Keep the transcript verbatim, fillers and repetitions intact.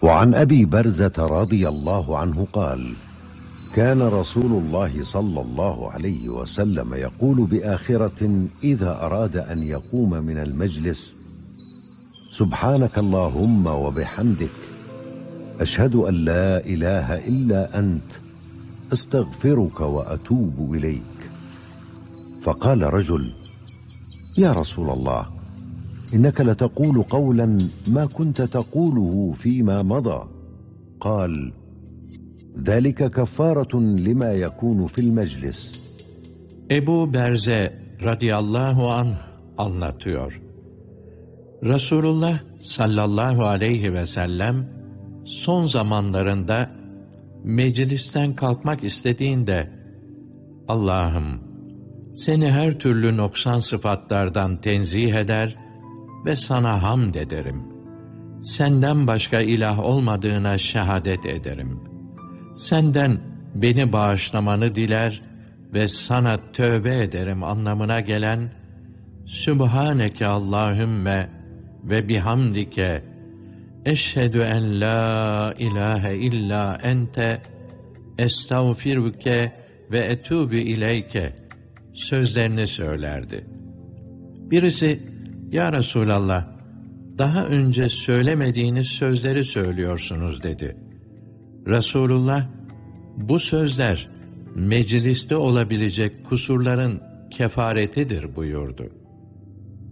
وعن أبي برزة رضي الله عنه قال: كان رسول الله صلى الله عليه وسلم يقول بآخرة إذا أراد أن يقوم من المجلس: سبحانك اللهم وبحمدك، أشهد أن لا إله إلا أنت، أستغفرك وأتوب إليك. فقال رجل: يا رسول الله، إنك لتقول قولا ما كنت تقوله فيما مضى. قال: ذلك كفارة لما يكون في المجلس. Ebu Berze radıyallahu anh anlatıyor. Resulullah sallallahu aleyhi ve sellem son zamanlarında meclisten kalkmak istediğinde, Allah'ım, seni her türlü noksan sıfatlardan tenzih eder ve sana hamd ederim. Senden başka ilah olmadığına şehadet ederim. Senden beni bağışlamanı diler ve sana tövbe ederim anlamına gelen Sübhaneke Allahümme ve bihamdike eşhedü en la ilahe illa ente estağfiruke ve etûbü ileyke sözlerini söylerdi. Birisi, ya Resulallah, daha önce söylemediğiniz sözleri söylüyorsunuz dedi. Resulullah, bu sözler mecliste olabilecek kusurların kefaretidir buyurdu.